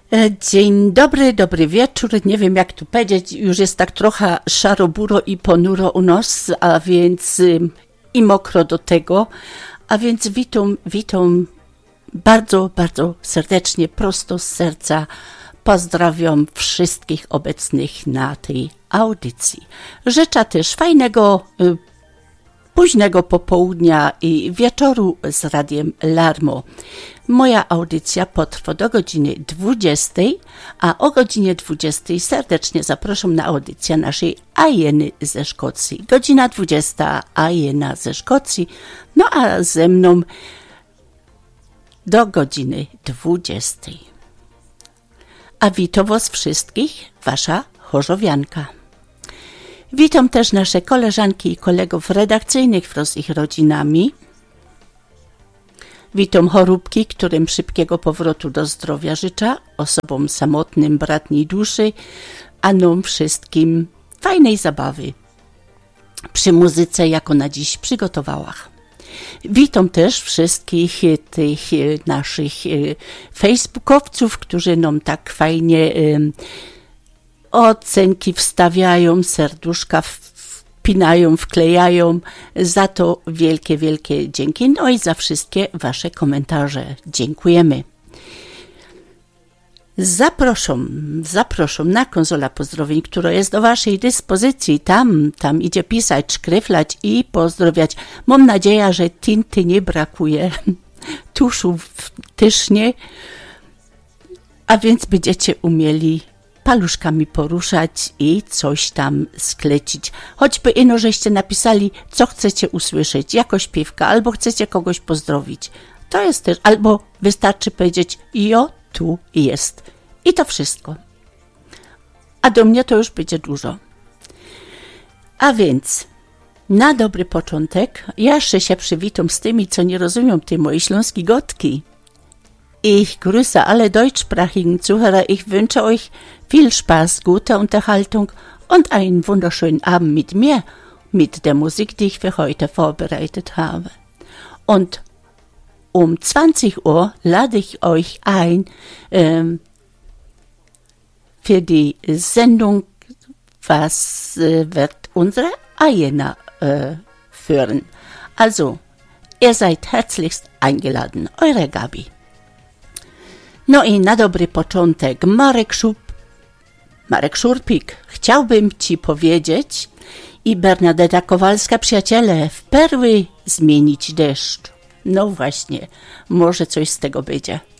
Dzień dobry, dobry wieczór. Nie wiem jak tu powiedzieć, już jest tak trochę szaro-buro i ponuro u nas, a więc i mokro do tego. A więc witam bardzo, bardzo serdecznie, prosto z serca. Pozdrawiam wszystkich obecnych na tej audycji. Życzę też fajnego, późnego popołudnia i wieczoru z Radiem Larmo. Moja audycja potrwa do godziny 20, a o godzinie 20 serdecznie zapraszam na audycję naszej Ajeny ze Szkocji. Godzina 20, Ajena ze Szkocji, no a ze mną do godziny 20. A witam was wszystkich, wasza chorzowianka. Witam też nasze koleżanki i kolegów redakcyjnych wraz z ich rodzinami. Witam choróbki, którym szybkiego powrotu do zdrowia życzę, osobom samotnym bratniej duszy, a nam wszystkim fajnej zabawy przy muzyce, jaką na dziś przygotowałam. Witam też wszystkich tych naszych facebookowców, którzy nam tak fajnie ocenki wstawiają, serduszka wpinają, wklejają. Za to wielkie, wielkie dzięki. No i za wszystkie wasze komentarze. Dziękujemy. Zapraszam na konsola pozdrowień, która jest do waszej dyspozycji. Tam idzie pisać, szkryflać i pozdrowiać. Mam nadzieję, że tinty nie brakuje, tuszu też nie, a więc będziecie umieli paluszkami poruszać i coś tam sklecić. Choćby ino, żeście napisali, co chcecie usłyszeć, jako śpiewka, albo chcecie kogoś pozdrowić. To jest też, albo wystarczy powiedzieć, jo, tu jest. I to wszystko. A do mnie to już będzie dużo. A więc, na dobry początek, ja jeszcze się przywitam z tymi, co nie rozumią tej mojej śląskiej gotki. Ich grüße alle deutschsprachigen Zuhörer. Ich wünsche euch viel Spaß, gute Unterhaltung und einen wunderschönen Abend mit mir, mit der Musik, die ich für heute vorbereitet habe. Und um 20 Uhr lade ich euch ein für die Sendung, was wird unsere Ajena führen. Also, ihr seid herzlichst eingeladen. Eure Gabi. No i na dobry początek, Marek Szurpik, chciałbym ci powiedzieć i Bernadetta Kowalska, przyjaciele, w perły zmienić deszcz. No właśnie, może coś z tego będzie.